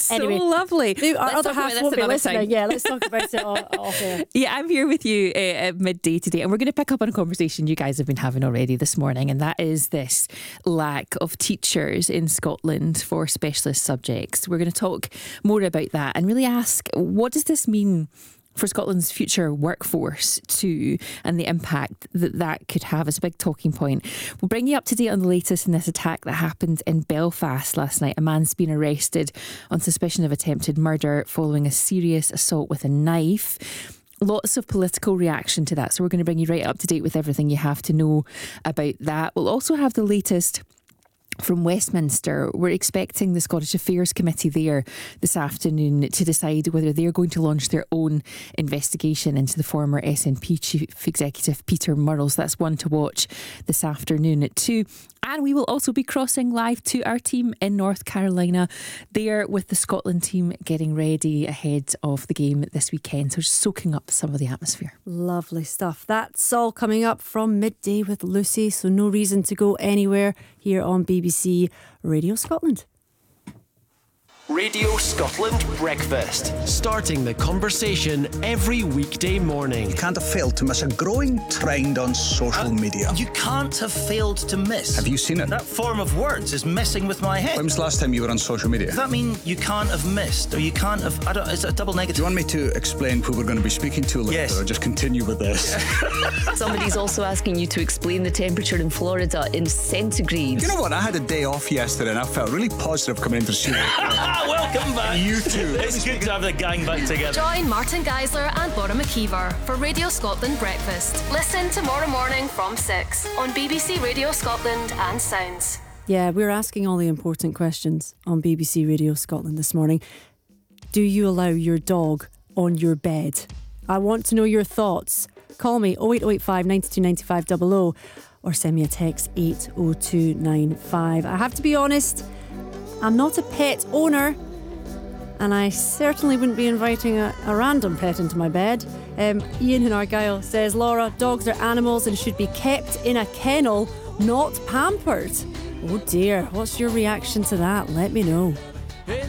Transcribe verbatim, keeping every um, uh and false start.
so anyway, lovely. Our Let's other talk half about won't this be another listening. time. Yeah, let's talk about it off air. Yeah, I'm here with you uh, at midday today, and we're going to pick up on a conversation you guys have been having already this morning, and that is this lack of teachers in Scotland for specialist subjects. We're going to talk more about that and really ask, what does this mean for Scotland's future workforce too, and the impact that that could have as a big talking point. We'll bring you up to date on the latest in this attack that happened in Belfast last night. A man's been arrested on suspicion of attempted murder following a serious assault with a knife. Lots of political reaction to that, so we're going to bring you right up to date with everything you have to know about that. We'll also have the latest from Westminster. We're expecting the Scottish Affairs Committee there this afternoon to decide whether they're going to launch their own investigation into the former S N P Chief Executive Peter Murrell. So that's one to watch this afternoon at two. And we will also be crossing live to our team in North Carolina. There with the Scotland team getting ready ahead of the game this weekend. So just soaking up some of the atmosphere. Lovely stuff. That's all coming up from midday with Lucy. So no reason to go anywhere here on B B C Radio Scotland. Radio Scotland Breakfast. Starting the conversation every weekday morning. You can't have failed to miss a growing trend on social uh, media. You can't have failed to miss. Have you seen it? That form of words is messing with my head. When was the last time you were on social media? Does that mean you can't have missed, or you can't have... I don't, is it a double negative? Do you want me to explain who we're going to be speaking to later, yes. or just continue with this? Somebody's also asking you to explain the temperature in Florida in centigrade. You know what? I had a day off yesterday and I felt really positive coming into the studio. Welcome back. You too. It's good to have the gang back together. Join Martin Geisler and Laura McKeever for Radio Scotland Breakfast. Listen tomorrow morning from six on B B C Radio Scotland and Sounds. Yeah, we're asking all the important questions on B B C Radio Scotland this morning. Do you allow your dog on your bed? I want to know your thoughts. Call me oh eight oh eight five, nine two nine five double oh or send me a text eight oh two nine five. I have to be honest, I'm not a pet owner, and I certainly wouldn't be inviting a, a random pet into my bed. Um, Ian in Argyll says, Laura, dogs are animals and should be kept in a kennel, not pampered. Oh dear, what's your reaction to that? Let me know.